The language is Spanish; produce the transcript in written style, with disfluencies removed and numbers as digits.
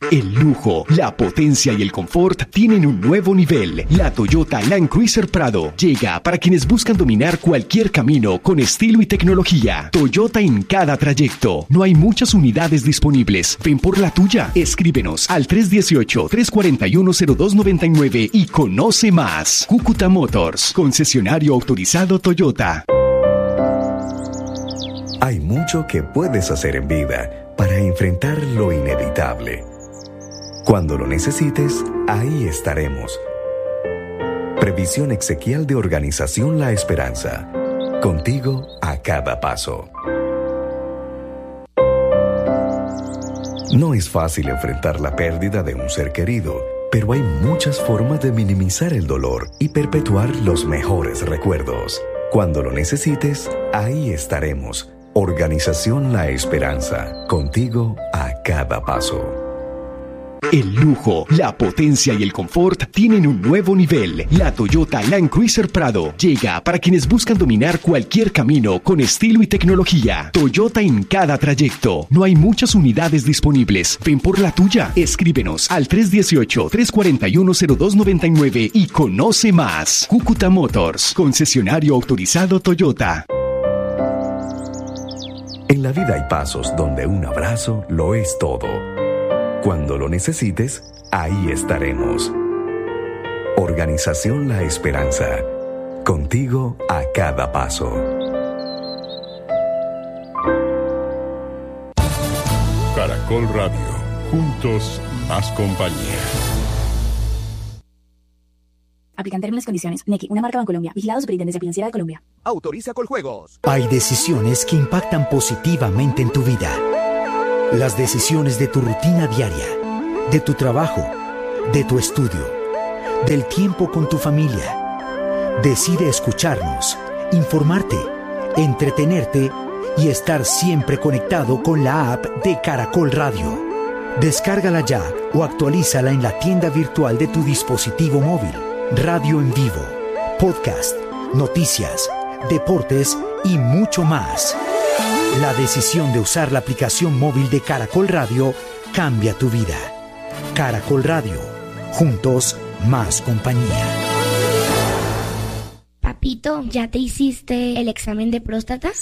El lujo, la potencia y el confort tienen un nuevo nivel. La Toyota Land Cruiser Prado llega para quienes buscan dominar cualquier camino con estilo y tecnología. Toyota en cada trayecto. No hay muchas unidades disponibles. Ven por la tuya. Escríbenos al 318-341-0299 y conoce más. Cúcuta Motors, concesionario autorizado Toyota. Hay mucho que puedes hacer en vida para enfrentar lo inevitable. Cuando lo necesites, ahí estaremos. Previsión exequial de Organización La Esperanza. Contigo a cada paso. No es fácil enfrentar la pérdida de un ser querido, pero hay muchas formas de minimizar el dolor y perpetuar los mejores recuerdos. Cuando lo necesites, ahí estaremos. Organización La Esperanza. Contigo a cada paso. El lujo, la potencia y el confort tienen un nuevo nivel. La Toyota Land Cruiser Prado llega para quienes buscan dominar cualquier camino con estilo y tecnología. Toyota en cada trayecto. No hay muchas unidades disponibles. Ven por la tuya. Escríbenos al 318-341-0299 y conoce más. Cúcuta Motors, concesionario autorizado Toyota. En la vida hay pasos donde un abrazo lo es todo. Cuando lo necesites, ahí estaremos. Organización La Esperanza. Contigo a cada paso. Caracol Radio. Juntos, más compañía. Aplican términos y condiciones. NECI, una marca Bancolombia. Vigilado Superintendencia Financiera de Colombia. Autoriza Coljuegos. Hay decisiones que impactan positivamente en tu vida. Las decisiones de tu rutina diaria, de tu trabajo, de tu estudio, del tiempo con tu familia. Decide escucharnos, informarte, entretenerte y estar siempre conectado con la app de Caracol Radio. Descárgala ya o actualízala en la tienda virtual de tu dispositivo móvil. Radio en vivo, podcast, noticias, deportes y mucho más. La decisión de usar la aplicación móvil de Caracol Radio cambia tu vida. Caracol Radio. Juntos, más compañía. Papito, ¿ya te hiciste el examen de próstata?